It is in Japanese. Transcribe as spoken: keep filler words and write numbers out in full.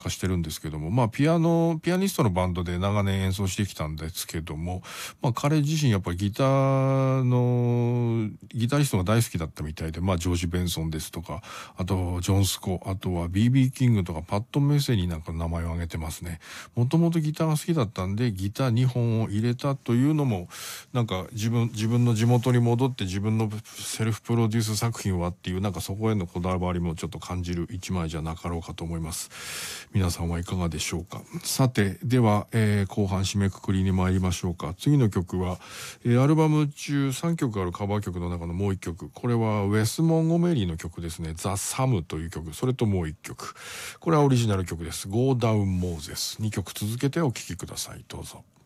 化してるんですけども、まあピアノ、ピアニストのバンドで長年演奏してきたんですけども、まあ彼自身やっぱりギターの、ギタリストが大好きだったみたいで、まあジョージ・ベンソンですとか、あとジョン・スコ、あとは ビービー キングとかパッド・メセニーなんかの名前を挙げてますね。もともとギターが好きだったんで、ギターにほんを入れたというのも、なんか自分、自分の地元に戻って自分のセルフプロデュース作品はっていう、なんかそこへのこだわりもちょっと感じる一枚じゃなかろうかと思います。皆さんはいかがでしょうか。さて、では、えー後半締めくくりに参りましょうか。次の曲は、えーアルバム中さんきょくあるカバー曲の中のもういっきょく。これはウェス・モンゴメリーの曲ですね。ザ・サムという曲。それともういっきょく。これはオリジナル曲です。Go Down Moses。にきょく続けてお聴きください。どうぞ。